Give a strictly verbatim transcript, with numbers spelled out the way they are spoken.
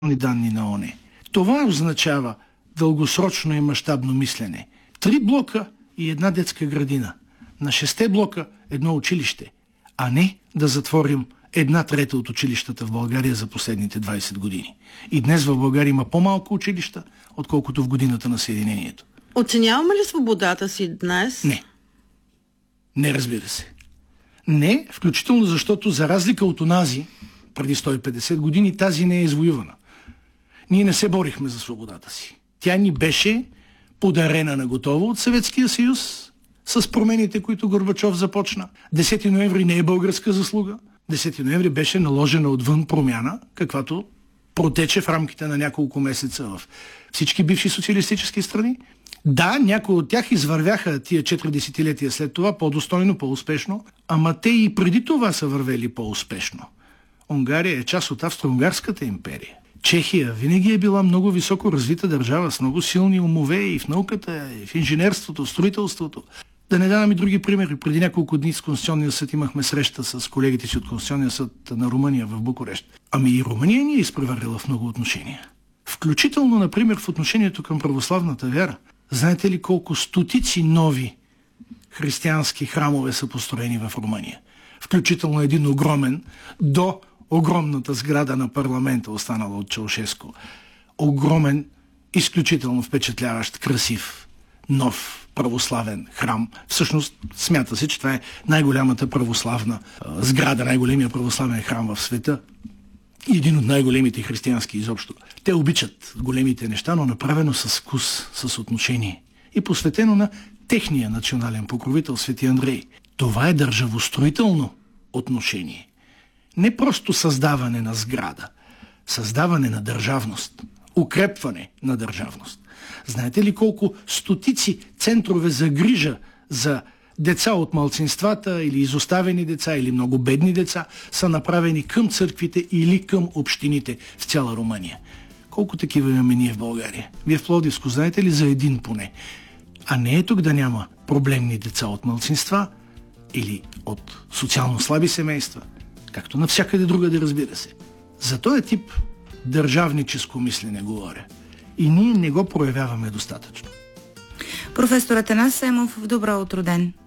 данни на ОНЕ. Това означава дългосрочно и мащабно мислене. Три блока и една детска градина. На шесте блока едно училище, а не да затворим една трета от училищата в България за последните двайсет години. И днес в България има по-малко училища, отколкото в годината на Съединението. Оценяваме ли свободата си днес? Не. Не, разбира се. Не, включително защото за разлика от онази, преди сто и петдесет години, тази не е извоювана. Ние не се борихме за свободата си. Тя ни беше подарена на готово от Съветския съюз с промените, които Горбачов започна. десети ноември не е българска заслуга. десети ноември беше наложена отвън промяна, каквато протече в рамките на няколко месеца в всички бивши социалистически страни. Да, някои от тях извървяха тия четири десетилетия след това по-достойно, по-успешно, ама те и преди това са вървели по-успешно. Унгария е част от Австро-Унгарската империя. Чехия винаги е била много високо развита държава с много силни умове и в науката, и в инженерството, в строителството. Да не давам и други примери. Преди няколко дни с Конституционния съд имахме среща с колегите си от Конституционния съд на Румъния в Букурещ. Ами и Румъния ни е изпреварила в много отношения. Включително, например, в отношението към православната вяра. Знаете ли колко стотици нови християнски храмове са построени в Румъния? Включително един огромен до огромната сграда на парламента, останала от Чаушеско. Огромен, изключително впечатляващ, красив, нов православен храм. Всъщност, смята се, че това е най-голямата православна а, сграда, най-големия православен храм в света и един от най-големите християнски изобщо. Те обичат големите неща, но направено с вкус, с отношение и посветено на техния национален покровител Свети Андрей. Това е държавостроително отношение. Не просто създаване на сграда, създаване на държавност, укрепване на държавност. Знаете ли колко стотици центрове за грижа за деца от малцинствата или изоставени деца или много бедни деца са направени към църквите или към общините в цяла Румъния? Колко такива имаме ние в България? Вие в Пловдивско знаете ли за един поне? А не е тук да няма проблемни деца от малцинства или от социално слаби семейства, както навсякъде другаде, разбира се. За този тип държавническо мислене говоря. И ние не го проявяваме достатъчно. Професор Атанас Семов, добро утро ден.